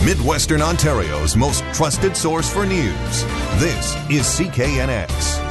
Midwestern Ontario's most trusted source for news. This is CKNX.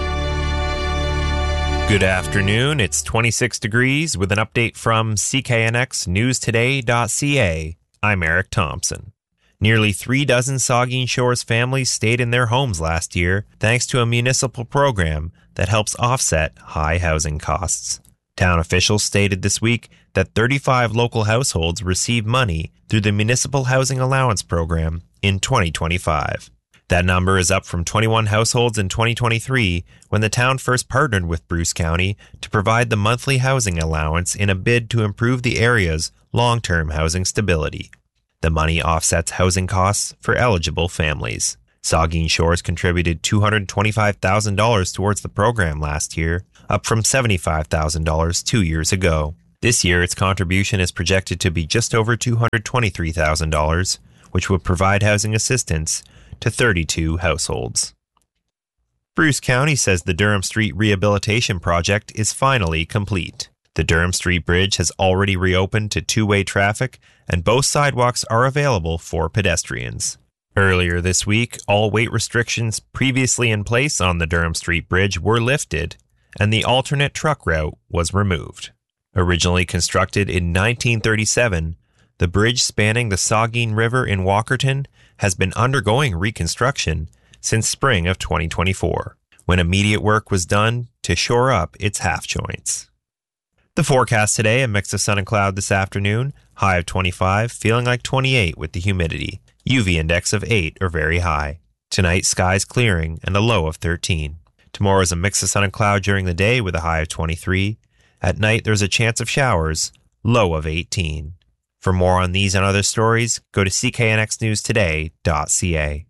Good afternoon. It's 26 degrees with an update from CKNXNewsToday.ca. I'm Eric Thompson. Nearly 36 Saugeen Shores families stayed in their homes last year thanks to a municipal program that helps offset high housing costs. Town officials stated this week that 35 local households received money through the Municipal Housing Allowance Program in 2025. That number is up from 21 households in 2023 when the town first partnered with Bruce County to provide the monthly housing allowance in a bid to improve the area's long-term housing stability. The money offsets housing costs for eligible families. Saugeen Shores contributed $225,000 towards the program last year, up from $75,000 2 years ago. This year, its contribution is projected to be just over $223,000, which would provide housing assistance to 32 households. Bruce County says the Durham Street Rehabilitation Project is finally complete. The Durham Street Bridge has already reopened to two-way traffic, and both sidewalks are available for pedestrians. Earlier this week, all weight restrictions previously in place on the Durham Street Bridge were lifted, and the alternate truck route was removed. Originally constructed in 1937, the bridge spanning the Saugeen River in Walkerton has been undergoing reconstruction since spring of 2024, when immediate work was done to shore up its half joints. The forecast today, a mix of sun and cloud this afternoon, high of 25, feeling like 28 with the humidity, UV index of 8 or very high. Tonight, skies clearing and a low of 13. Tomorrow is a mix of sun and cloud during the day with a high of 23. At night, there's a chance of showers, low of 18. For more on these and other stories, go to cknxnewstoday.ca.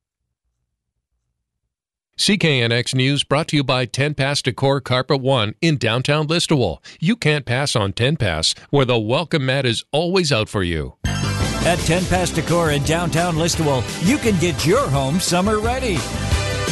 CKNX News brought to you by 10 Pass Decor Carpet One in downtown Listowel. You can't pass on 10 Pass, where the welcome mat is always out for you. At 10 Pass Decor in downtown Listowel, you can get your home summer ready.